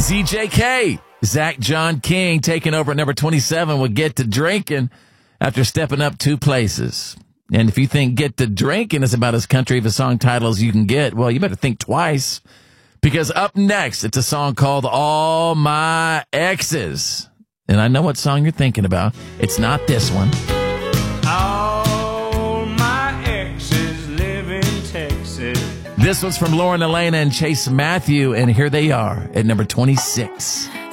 ZJK, Zach John King, taking over at number 27 with Get to Drinking after stepping up 2 places. And if you think Get to Drinking is about as country of a song title as you can get, well, you better think twice. Because up next, it's a song called All My Exes. And I know what song you're thinking about. It's not this one. All my exes live in Texas. This one's from Lauren Elena and Chase Matthew, and here they are at number 26.